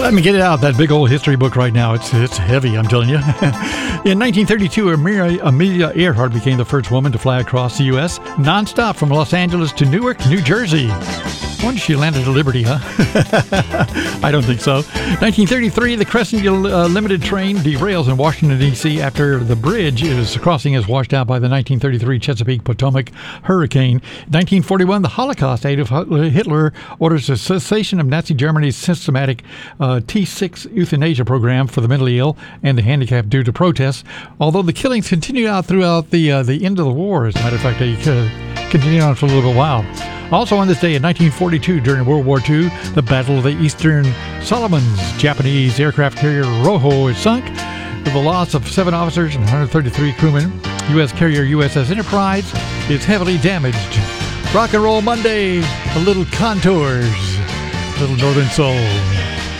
Let me get it out, that big old history book right now. It's heavy, I'm telling you. In 1932, Amelia Earhart became the first woman to fly across the U.S. nonstop from Los Angeles to Newark, New Jersey. Wonder she landed at Liberty, huh? I don't think so. 1933, the Crescent Limited train derails in Washington, D.C. after the bridge is crossing is washed out by the 1933 Chesapeake Potomac hurricane. 1941, the Holocaust. Adolf Hitler orders the cessation of Nazi Germany's systematic T6 euthanasia program for the mentally ill and the handicapped due to protests, although the killings continued out throughout the end of the war. As a matter of fact, they continued on for a little while. Also on this day in 1942, during World War II, the Battle of the Eastern Solomons, Japanese aircraft carrier Rojo is sunk with the loss of 7 officers and 133 crewmen. U.S. carrier USS Enterprise is heavily damaged. Rock and Roll Monday, a little Contours, little Northern Soul.